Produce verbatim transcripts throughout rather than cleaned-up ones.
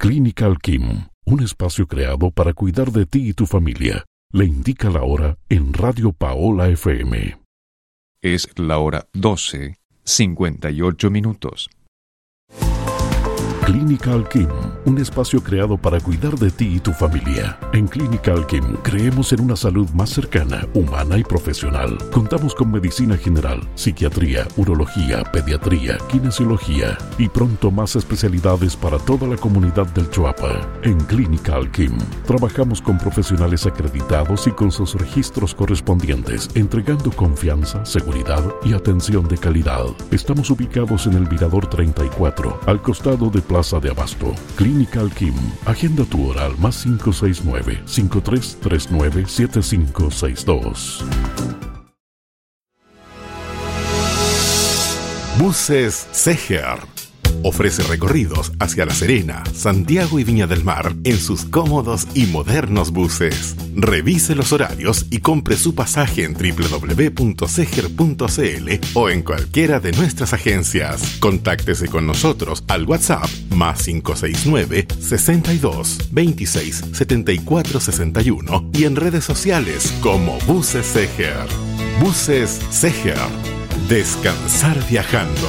Clínica Alquim, un espacio creado para cuidar de ti y tu familia. Le indica la hora en Radio Paola F M. Es la hora doce, cincuenta y ocho minutos. Clínica Alquim, un espacio creado para cuidar de ti y tu familia. En Clínica Alquim creemos en una salud más cercana, humana y profesional. Contamos con medicina general, psiquiatría, urología, pediatría, kinesiología y pronto más especialidades para toda la comunidad del Choapa. En Clínica Alquim trabajamos con profesionales acreditados y con sus registros correspondientes, entregando confianza, seguridad y atención de calidad. Estamos ubicados en el Mirador treinta y cuatro, al costado de Plaza de Abasto. Clínica Alquim. Agenda tu hora al más cinco seis nueve, cinco tres tres nueve, siete cinco seis dos. Buses Seger ofrece recorridos hacia La Serena, Santiago y Viña del Mar en sus cómodos y modernos buses. Revise los horarios y compre su pasaje en doble u doble u doble u punto seger punto c l o en cualquiera de nuestras agencias. Contáctese con nosotros al WhatsApp más cinco seis nueve, sesenta y dos, veintiséis, setenta y cuatro sesenta y uno y en redes sociales como Buses Seger. Buses Seger. Descansar viajando.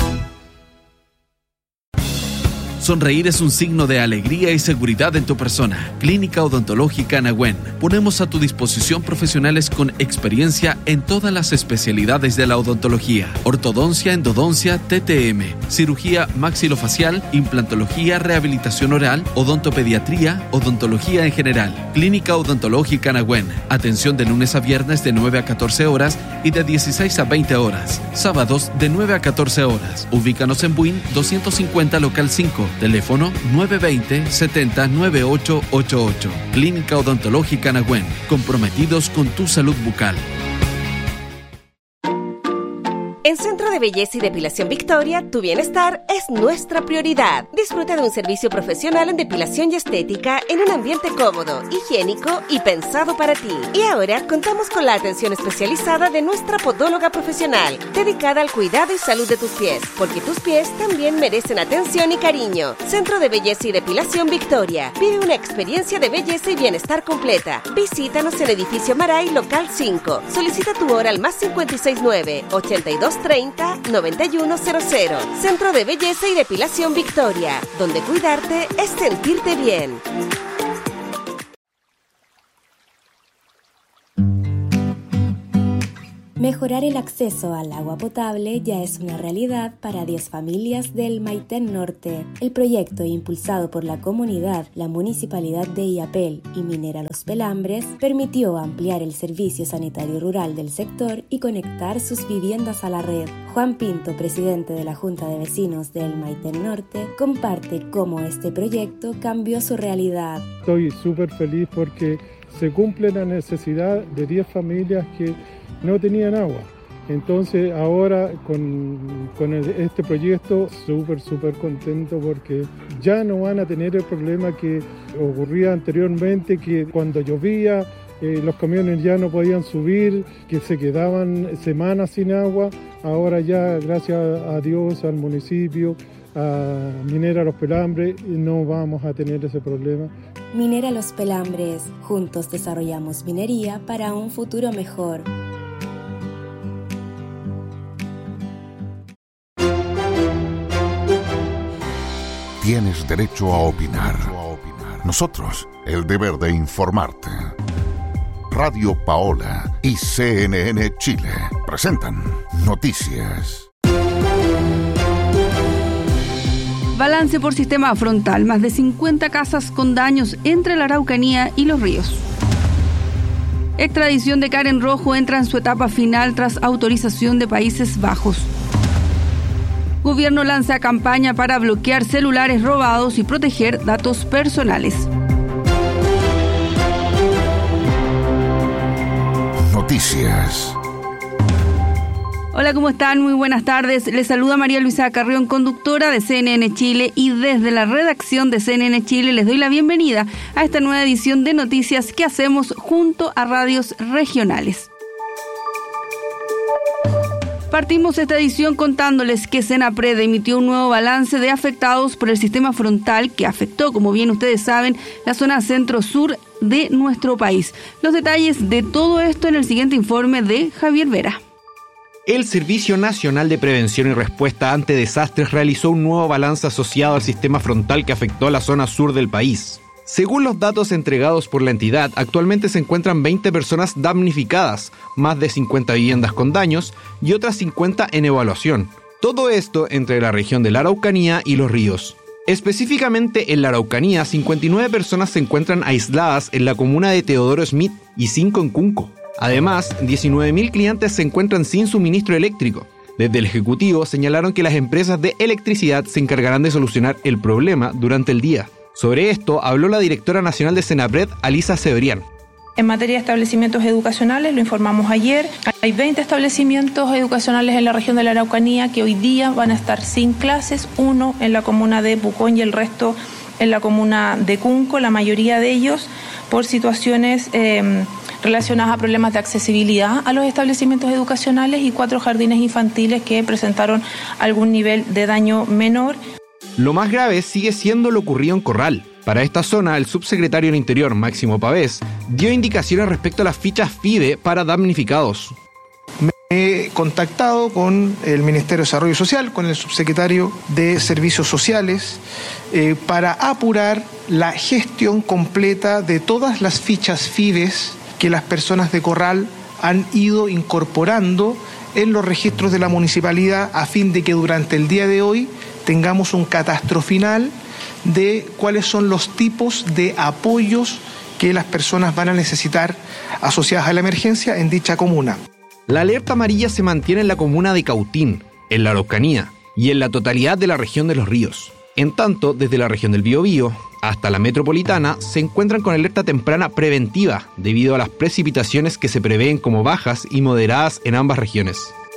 Sonreír es un signo de alegría y seguridad en tu persona. Clínica Odontológica Nahuen. Ponemos a tu disposición profesionales con experiencia en todas las especialidades de la odontología. Ortodoncia, endodoncia, T T M, cirugía maxilofacial, implantología, rehabilitación oral, odontopediatría, odontología en general. Clínica Odontológica Nahuen. Atención de lunes a viernes de nueve a catorce horas y de dieciséis a veinte horas. Sábados de nueve a catorce horas. Ubícanos en Buin doscientos cincuenta local cinco. Teléfono nueve dos cero, setenta, noventa y ocho ochenta y ocho. Clínica Odontológica Nahuen. Comprometidos con tu salud bucal. En Centro de Belleza y Depilación Victoria, tu bienestar es nuestra prioridad. Disfruta de un servicio profesional en depilación y estética en un ambiente cómodo, higiénico y pensado para ti. Y ahora contamos con la atención especializada de nuestra podóloga profesional, dedicada al cuidado y salud de tus pies, porque tus pies también merecen atención y cariño. Centro de Belleza y Depilación Victoria. Vive una experiencia de belleza y bienestar completa. Visítanos en Edificio Maray, local cinco. Solicita tu hora al más cinco seis nueve, ochenta y dos treinta, noventa y uno cero cero. Centro de Belleza y Depilación Victoria, donde cuidarte es sentirte bien. Mejorar el acceso al agua potable ya es una realidad para diez familias del Maitén Norte. El proyecto, impulsado por la comunidad, la Municipalidad de Illapel y Minera Los Pelambres, permitió ampliar el servicio sanitario rural del sector y conectar sus viviendas a la red. Juan Pinto, presidente de la Junta de Vecinos del Maitén Norte, comparte cómo este proyecto cambió su realidad. Estoy súper feliz porque se cumple la necesidad de diez familias que no tenían agua. Entonces ahora con, con el, este proyecto súper súper contento porque ya no van a tener el problema que ocurría anteriormente, que cuando llovía eh, los camiones ya no podían subir, que se quedaban semanas sin agua. Ahora ya, gracias a Dios, al municipio, a Minera Los Pelambres, no vamos a tener ese problema. Minera Los Pelambres, juntos desarrollamos minería para un futuro mejor. Tienes derecho a opinar. Nosotros, el deber de informarte. Radio Paola y C N N Chile presentan Noticias. Balance por sistema frontal, más de cincuenta casas con daños entre la Araucanía y Los Ríos. Extradición de Karen Rojo entra en su etapa final tras autorización de Países Bajos. Gobierno lanza campaña para bloquear celulares robados y proteger datos personales. Noticias. Hola, ¿cómo están? Muy buenas tardes. Les saluda María Luisa Carrión, conductora de C N N Chile, y desde la redacción de C N N Chile les doy la bienvenida a esta nueva edición de noticias que hacemos junto a radios regionales. Partimos esta edición contándoles que Senapred emitió un nuevo balance de afectados por el sistema frontal que afectó, como bien ustedes saben, la zona centro-sur de nuestro país. Los detalles de todo esto en el siguiente informe de Javier Vera. El Servicio Nacional de Prevención y Respuesta ante Desastres realizó un nuevo balance asociado al sistema frontal que afectó a la zona sur del país. Según los datos entregados por la entidad, actualmente se encuentran veinte personas damnificadas, más de cincuenta viviendas con daños y otras cincuenta en evaluación. Todo esto entre la región de la Araucanía y Los Ríos. Específicamente en la Araucanía, cincuenta y nueve personas se encuentran aisladas en la comuna de Teodoro Smith y cinco en Cunco. Además, diecinueve mil clientes se encuentran sin suministro eléctrico. Desde el Ejecutivo señalaron que las empresas de electricidad se encargarán de solucionar el problema durante el día. Sobre esto habló la directora nacional de Senapred, Alisa Cebrián. En materia de establecimientos educacionales, lo informamos ayer, hay veinte establecimientos educacionales en la región de la Araucanía que hoy día van a estar sin clases, uno en la comuna de Pucón y el resto en la comuna de Cunco, la mayoría de ellos por situaciones eh, relacionadas a problemas de accesibilidad a los establecimientos educacionales y cuatro jardines infantiles que presentaron algún nivel de daño menor. Lo más grave sigue siendo lo ocurrido en Corral. Para esta zona, el subsecretario del Interior, Máximo Pavés, dio indicaciones respecto a las fichas FIDE para damnificados. Me he contactado con el Ministerio de Desarrollo Social, con el subsecretario de Servicios Sociales, eh, para apurar la gestión completa de todas las fichas FIDES que las personas de Corral han ido incorporando en los registros de la municipalidad a fin de que durante el día de hoy tengamos un catastro final de cuáles son los tipos de apoyos que las personas van a necesitar asociadas a la emergencia en dicha comuna. La alerta amarilla se mantiene en la comuna de Cautín, en la Araucanía y en la totalidad de la región de Los Ríos. En tanto, desde la región del Biobío hasta la metropolitana se encuentran con alerta temprana preventiva debido a las precipitaciones que se prevén como bajas y moderadas en ambas regiones.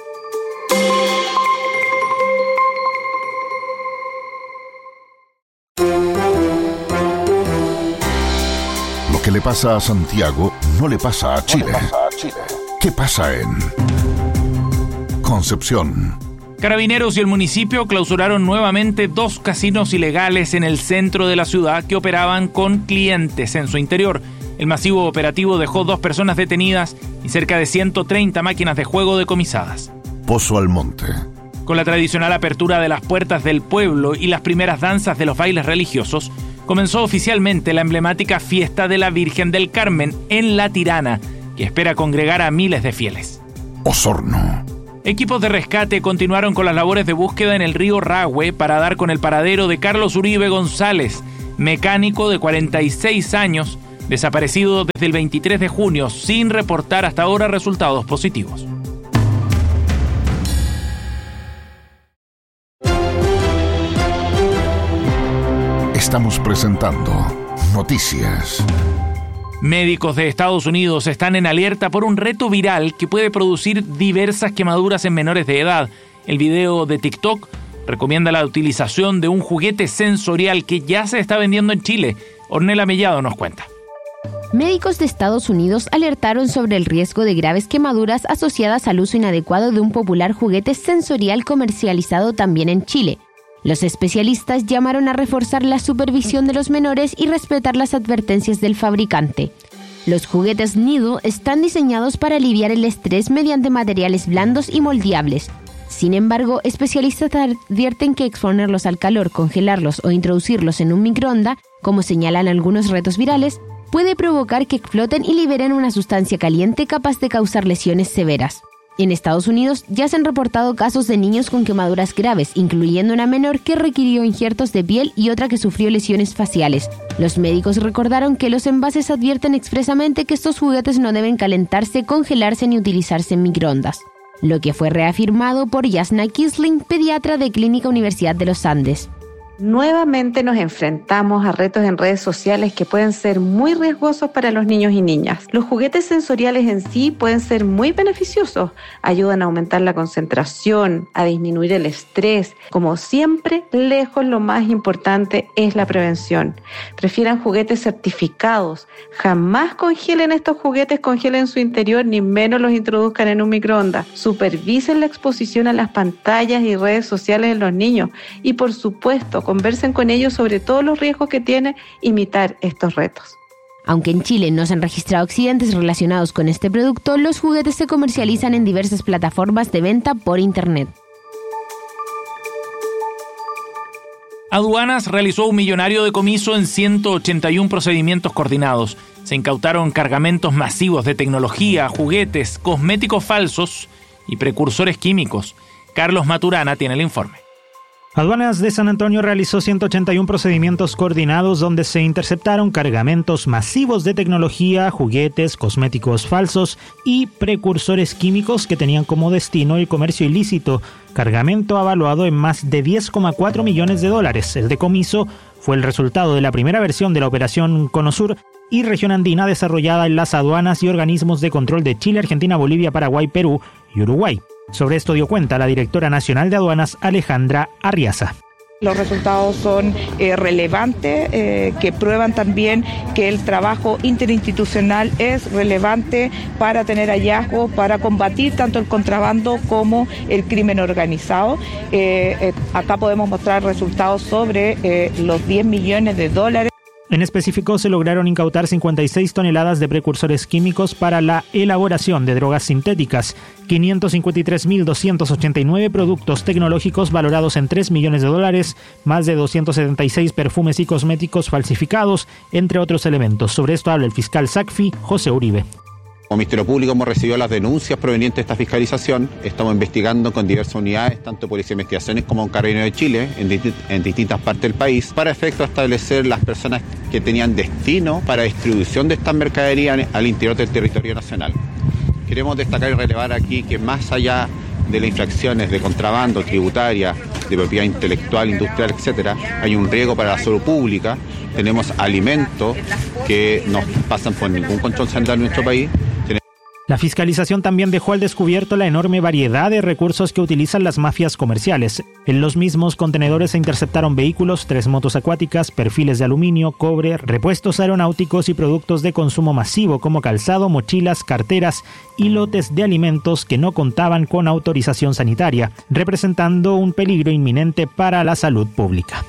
Lo que le pasa a Santiago no le pasa a Chile. ¿Qué pasa en Concepción? Carabineros y el municipio clausuraron nuevamente dos casinos ilegales en el centro de la ciudad que operaban con clientes en su interior. El masivo operativo dejó dos personas detenidas y cerca de ciento treinta máquinas de juego decomisadas. Pozo Almonte. Con la tradicional apertura de las puertas del pueblo y las primeras danzas de los bailes religiosos, comenzó oficialmente la emblemática Fiesta de la Virgen del Carmen en La Tirana, que espera congregar a miles de fieles. Osorno. Equipos de rescate continuaron con las labores de búsqueda en el río Rahue para dar con el paradero de Carlos Uribe González, mecánico de cuarenta y seis años, desaparecido desde el veintitrés de junio sin reportar hasta ahora resultados positivos. Estamos presentando Noticias. Médicos de Estados Unidos están en alerta por un reto viral que puede producir diversas quemaduras en menores de edad. El video de TikTok recomienda la utilización de un juguete sensorial que ya se está vendiendo en Chile. Ornella Mellado nos cuenta. Médicos de Estados Unidos alertaron sobre el riesgo de graves quemaduras asociadas al uso inadecuado de un popular juguete sensorial comercializado también en Chile. Los especialistas llamaron a reforzar la supervisión de los menores y respetar las advertencias del fabricante. Los juguetes Nido están diseñados para aliviar el estrés mediante materiales blandos y moldeables. Sin embargo, especialistas advierten que exponerlos al calor, congelarlos o introducirlos en un microondas, como señalan algunos retos virales, puede provocar que exploten y liberen una sustancia caliente capaz de causar lesiones severas. En Estados Unidos ya se han reportado casos de niños con quemaduras graves, incluyendo una menor que requirió injertos de piel y otra que sufrió lesiones faciales. Los médicos recordaron que los envases advierten expresamente que estos juguetes no deben calentarse, congelarse ni utilizarse en microondas, lo que fue reafirmado por Yasna Kisling, pediatra de Clínica Universidad de los Andes. Nuevamente nos enfrentamos a retos en redes sociales que pueden ser muy riesgosos para los niños y niñas. Los juguetes sensoriales en sí pueden ser muy beneficiosos, ayudan a aumentar la concentración, a disminuir el estrés. Como siempre, lejos lo más importante es la prevención. Prefieran juguetes certificados. Jamás congelen estos juguetes, congelen su interior, ni menos los introduzcan en un microondas. Supervisen la exposición a las pantallas y redes sociales de los niños y, por supuesto, conversen con ellos sobre todos los riesgos que tiene imitar estos retos. Aunque en Chile no se han registrado accidentes relacionados con este producto, los juguetes se comercializan en diversas plataformas de venta por Internet. Aduanas realizó un millonario decomiso en ciento ochenta y uno procedimientos coordinados. Se incautaron cargamentos masivos de tecnología, juguetes, cosméticos falsos y precursores químicos. Carlos Maturana tiene el informe. Aduanas de San Antonio realizó ciento ochenta y uno procedimientos coordinados donde se interceptaron cargamentos masivos de tecnología, juguetes, cosméticos falsos y precursores químicos que tenían como destino el comercio ilícito, cargamento avaluado en más de diez coma cuatro millones de dólares. El decomiso fue el resultado de la primera versión de la operación Conosur y Región Andina desarrollada en las aduanas y organismos de control de Chile, Argentina, Bolivia, Paraguay, Perú y Uruguay. Sobre esto dio cuenta la directora nacional de aduanas, Alejandra Arriaza. Los resultados son eh, relevantes, eh, que prueban también que el trabajo interinstitucional es relevante para tener hallazgos, para combatir tanto el contrabando como el crimen organizado. Eh, eh, acá podemos mostrar resultados sobre eh, los diez millones de dólares. En específico, se lograron incautar cincuenta y seis toneladas de precursores químicos para la elaboración de drogas sintéticas, quinientos cincuenta y tres mil doscientos ochenta y nueve productos tecnológicos valorados en tres millones de dólares, más de doscientos setenta y seis perfumes y cosméticos falsificados, entre otros elementos. Sobre esto habla el fiscal SACFI, José Uribe. Como Ministerio Público hemos recibido las denuncias provenientes de esta fiscalización. Estamos investigando con diversas unidades, tanto Policía de Investigaciones como Carabineros de Chile, en, di- en distintas partes del país, para efecto de establecer las personas que tenían destino para distribución de estas mercaderías al interior del territorio nacional. Queremos destacar y relevar aquí que más allá de las infracciones de contrabando, tributaria, de propiedad intelectual, industrial, etcétera, hay un riesgo para la salud pública. Tenemos alimentos que no pasan por ningún control sanitario en nuestro país. La fiscalización también dejó al descubierto la enorme variedad de recursos que utilizan las mafias comerciales. En los mismos contenedores se interceptaron vehículos, tres motos acuáticas, perfiles de aluminio, cobre, repuestos aeronáuticos y productos de consumo masivo como calzado, mochilas, carteras y lotes de alimentos que no contaban con autorización sanitaria, representando un peligro inminente para la salud pública.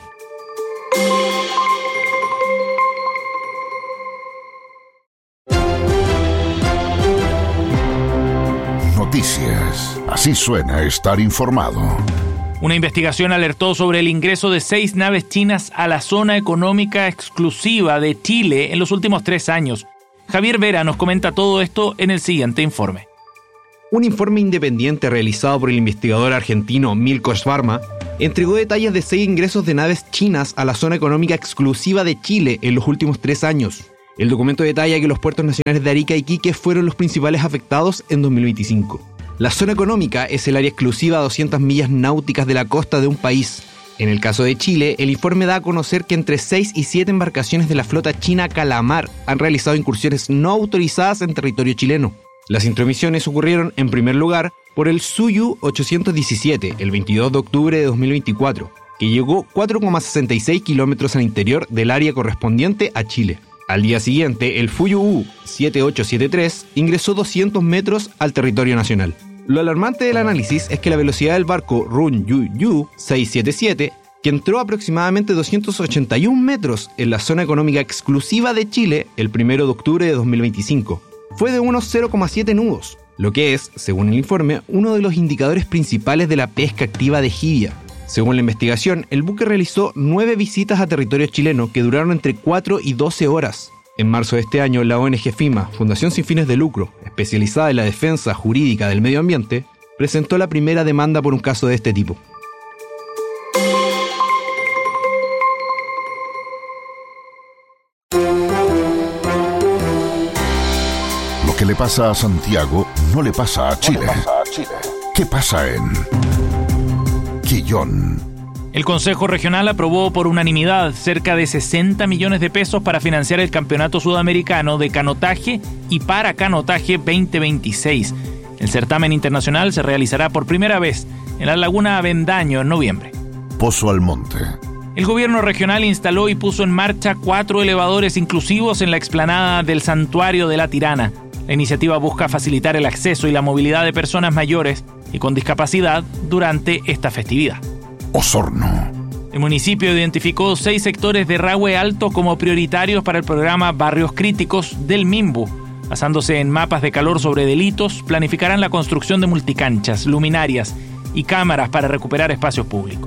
Noticias. Así suena estar informado. Una investigación alertó sobre el ingreso de seis naves chinas a la zona económica exclusiva de Chile en los últimos tres años. Javier Vera nos comenta todo esto en el siguiente informe. Un informe independiente realizado por el investigador argentino Milko Schwarma entregó detalles de seis ingresos de naves chinas a la zona económica exclusiva de Chile en los últimos tres años. El documento detalla que los puertos nacionales de Arica y Iquique fueron los principales afectados en dos mil veinticinco. La zona económica es el área exclusiva a doscientas millas náuticas de la costa de un país. En el caso de Chile, el informe da a conocer que entre seis y siete embarcaciones de la flota china Calamar han realizado incursiones no autorizadas en territorio chileno. Las intromisiones ocurrieron, en primer lugar, por el Suyu ochocientos diecisiete, el veintidós de octubre de dos mil veinticuatro, que llegó cuatro coma sesenta y seis kilómetros al interior del área correspondiente a Chile. Al día siguiente, el Fuyu siete ocho siete tres ingresó doscientos metros al territorio nacional. Lo alarmante del análisis es que la velocidad del barco Run Yu Yu seiscientos setenta y siete, que entró aproximadamente doscientos ochenta y un metros en la zona económica exclusiva de Chile el primero de octubre de dos mil veinticinco, fue de unos cero coma siete nudos, lo que es, según el informe, uno de los indicadores principales de la pesca activa de jibia. Según la investigación, el buque realizó nueve visitas a territorio chileno que duraron entre cuatro y doce horas. En marzo de este año, la O N G FIMA, Fundación Sin Fines de Lucro, especializada en la defensa jurídica del medio ambiente, presentó la primera demanda por un caso de este tipo. Lo que le pasa a Santiago no le pasa a Chile. ¿Qué pasa en Quillón? El Consejo Regional aprobó por unanimidad cerca de sesenta millones de pesos para financiar el Campeonato Sudamericano de Canotaje y Paracanotaje veinte veintiséis. El certamen internacional se realizará por primera vez en la Laguna Avendaño en noviembre. Pozo Almonte. El gobierno regional instaló y puso en marcha cuatro elevadores inclusivos en la explanada del Santuario de la Tirana. La iniciativa busca facilitar el acceso y la movilidad de personas mayores y con discapacidad durante esta festividad. Osorno. El municipio identificó seis sectores de Rahue Alto como prioritarios para el programa Barrios Críticos del MIMBU. Basándose en mapas de calor sobre delitos, planificarán la construcción de multicanchas, luminarias y cámaras para recuperar espacios públicos.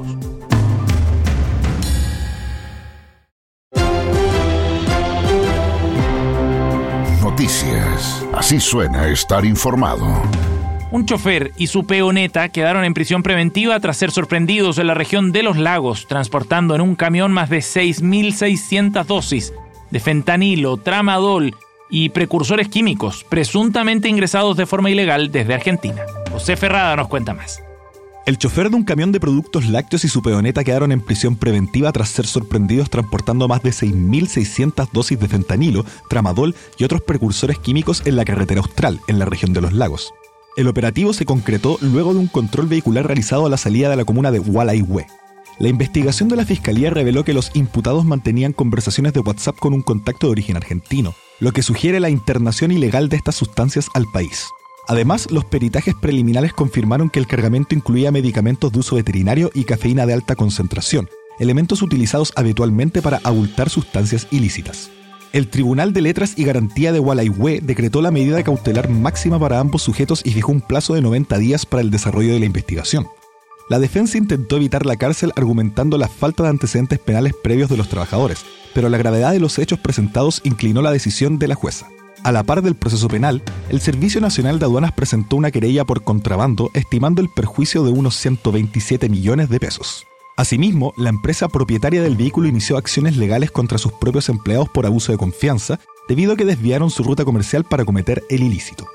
Noticias. Así suena estar informado. Un chofer y su peoneta quedaron en prisión preventiva tras ser sorprendidos en la región de Los Lagos, transportando en un camión más de seis mil seiscientas dosis de fentanilo, tramadol y precursores químicos, presuntamente ingresados de forma ilegal desde Argentina. José Ferrada nos cuenta más. El chofer de un camión de productos lácteos y su peoneta quedaron en prisión preventiva tras ser sorprendidos transportando más de seis mil seiscientas dosis de fentanilo, tramadol y otros precursores químicos en la carretera austral, en la región de Los Lagos. El operativo se concretó luego de un control vehicular realizado a la salida de la comuna de Hualaihue. La investigación de la Fiscalía reveló que los imputados mantenían conversaciones de WhatsApp con un contacto de origen argentino, lo que sugiere la internación ilegal de estas sustancias al país. Además, los peritajes preliminares confirmaron que el cargamento incluía medicamentos de uso veterinario y cafeína de alta concentración, elementos utilizados habitualmente para abultar sustancias ilícitas. El Tribunal de Letras y Garantía de Hualaihue decretó la medida cautelar máxima para ambos sujetos y fijó un plazo de noventa días para el desarrollo de la investigación. La defensa intentó evitar la cárcel argumentando la falta de antecedentes penales previos de los trabajadores, pero la gravedad de los hechos presentados inclinó la decisión de la jueza. A la par del proceso penal, el Servicio Nacional de Aduanas presentó una querella por contrabando estimando el perjuicio de unos ciento veintisiete millones de pesos. Asimismo, la empresa propietaria del vehículo inició acciones legales contra sus propios empleados por abuso de confianza, debido a que desviaron su ruta comercial para cometer el ilícito.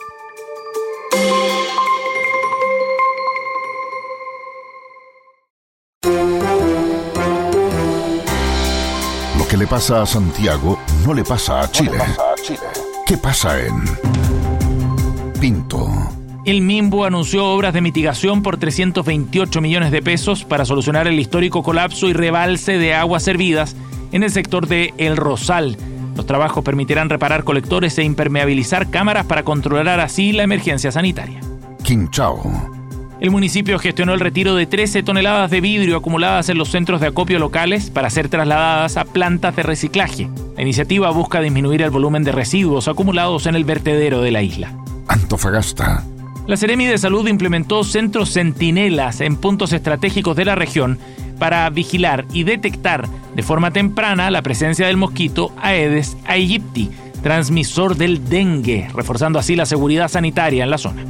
Lo que le pasa a Santiago no le pasa a Chile. No le pasa a Chile. ¿Qué pasa en Pinto? El MIMBU anunció obras de mitigación por trescientos veintiocho millones de pesos para solucionar el histórico colapso y rebalse de aguas servidas en el sector de El Rosal. Los trabajos permitirán reparar colectores e impermeabilizar cámaras para controlar así la emergencia sanitaria. Quinchao. El municipio gestionó el retiro de trece toneladas de vidrio acumuladas en los centros de acopio locales para ser trasladadas a plantas de reciclaje. La iniciativa busca disminuir el volumen de residuos acumulados en el vertedero de la isla. Antofagasta. La Seremi de Salud implementó centros centinelas en puntos estratégicos de la región para vigilar y detectar de forma temprana la presencia del mosquito Aedes aegypti, transmisor del dengue, reforzando así la seguridad sanitaria en la zona.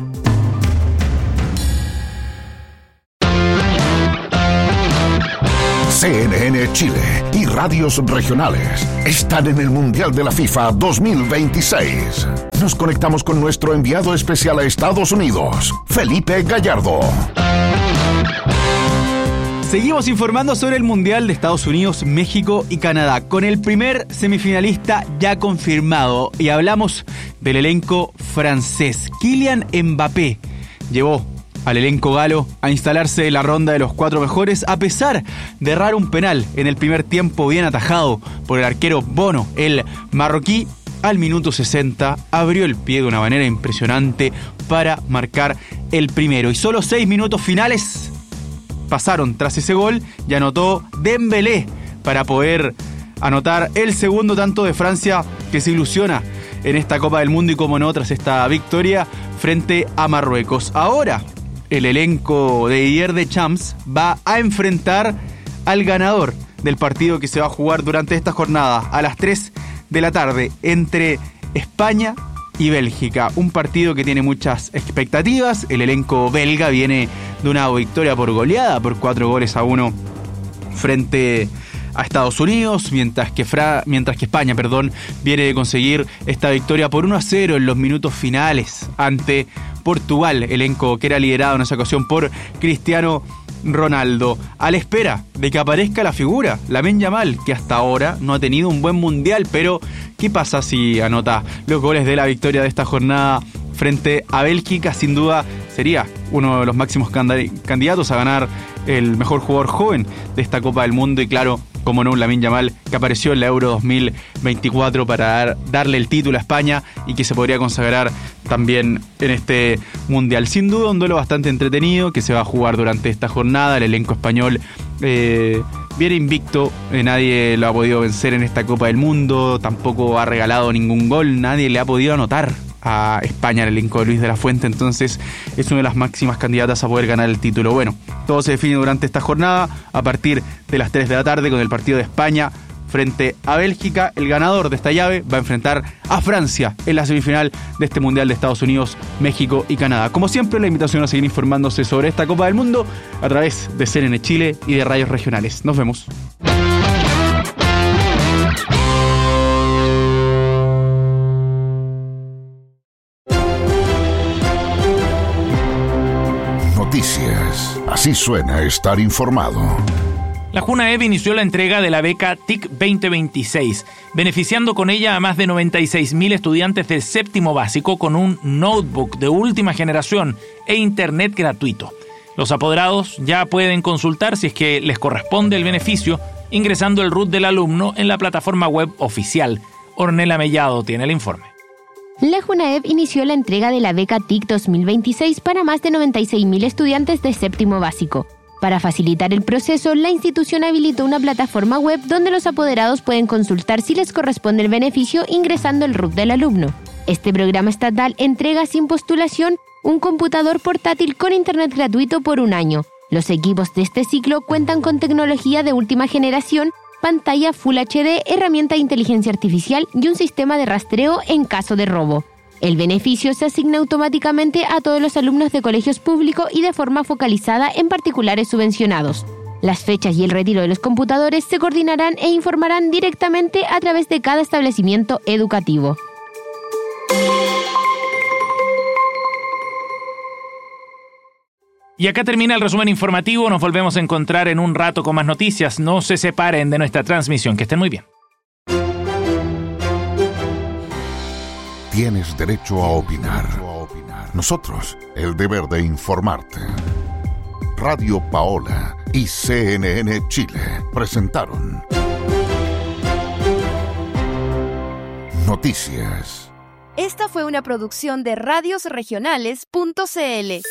C N N Chile y radios regionales están en el Mundial de la FIFA dos mil veintiséis. Nos conectamos con nuestro enviado especial a Estados Unidos, Felipe Gallardo. Seguimos informando sobre el Mundial de Estados Unidos, México y Canadá, con el primer semifinalista ya confirmado. Y hablamos del elenco francés. Kylian Mbappé llevó al elenco galo a instalarse en la ronda de los cuatro mejores, a pesar de errar un penal en el primer tiempo bien atajado por el arquero Bono. El marroquí, al minuto sesenta, abrió el pie de una manera impresionante para marcar el primero. Y solo seis minutos finales pasaron tras ese gol y anotó Dembélé para poder anotar el segundo tanto de Francia, que se ilusiona en esta Copa del Mundo y como no tras esta victoria frente a Marruecos. Ahora el elenco de Didier Deschamps va a enfrentar al ganador del partido que se va a jugar durante esta jornada a las tres de la tarde entre España y Bélgica. Un partido que tiene muchas expectativas. El elenco belga viene de una victoria por goleada por cuatro goles a uno frente a Estados Unidos, mientras que, Fra- mientras que España perdón, viene de conseguir esta victoria por uno a cero en los minutos finales ante Portugal, elenco que era liderado en esa ocasión por Cristiano Ronaldo, a la espera de que aparezca la figura, Lamine Yamal, que hasta ahora no ha tenido un buen mundial, pero ¿qué pasa si anota los goles de la victoria de esta jornada frente a Bélgica? Sin duda sería uno de los máximos candidatos a ganar el mejor jugador joven de esta Copa del Mundo y claro, como no, un Lamine Yamal que apareció en la Euro dos mil veinticuatro para dar, darle el título a España y que se podría consagrar también en este Mundial. Sin duda un duelo bastante entretenido que se va a jugar durante esta jornada. El elenco español eh, viene invicto, eh, nadie lo ha podido vencer en esta Copa del Mundo, tampoco ha regalado ningún gol, nadie le ha podido anotar a España, el elenco de Luis de la Fuente, entonces es una de las máximas candidatas a poder ganar el título. Bueno, todo se define durante esta jornada a partir de las tres de la tarde con el partido de España frente a Bélgica. El ganador de esta llave va a enfrentar a Francia en la semifinal de este Mundial de Estados Unidos, México y Canadá. Como siempre, la invitación a seguir informándose sobre esta Copa del Mundo a través de C N N Chile y de radios regionales. Nos vemos. Noticias. Así suena estar informado. La JUNAEB inició la entrega de la beca T I C veinte veintiséis, beneficiando con ella a más de noventa y seis mil estudiantes del séptimo básico con un notebook de última generación e internet gratuito. Los apoderados ya pueden consultar si es que les corresponde el beneficio ingresando el R U T del alumno en la plataforma web oficial. Ornella Mellado tiene el informe. La JUNAEB inició la entrega de la beca T I C dos mil veintiséis para más de noventa y seis mil estudiantes de séptimo básico. Para facilitar el proceso, la institución habilitó una plataforma web donde los apoderados pueden consultar si les corresponde el beneficio ingresando el R U T del alumno. Este programa estatal entrega sin postulación un computador portátil con internet gratuito por un año. Los equipos de este ciclo cuentan con tecnología de última generación, pantalla Full H D, herramienta de inteligencia artificial y un sistema de rastreo en caso de robo. El beneficio se asigna automáticamente a todos los alumnos de colegios públicos y de forma focalizada en particulares subvencionados. Las fechas y el retiro de los computadores se coordinarán e informarán directamente a través de cada establecimiento educativo. Y acá termina el resumen informativo. Nos volvemos a encontrar en un rato con más noticias. No se separen de nuestra transmisión. Que estén muy bien. Tienes derecho a opinar. Nosotros, el deber de informarte. Radio Paola y C N N Chile presentaron Noticias. Esta fue una producción de radios regionales punto c l.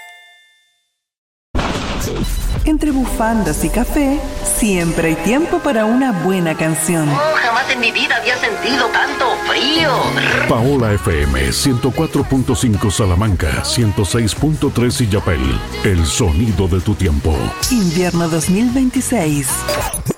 Entre bufandas y café, siempre hay tiempo para una buena canción. Oh, jamás en mi vida había sentido tanto frío. Paola F M ciento cuatro punto cinco Salamanca, ciento seis punto tres Illapel. El sonido de tu tiempo. Invierno dos mil veintiséis.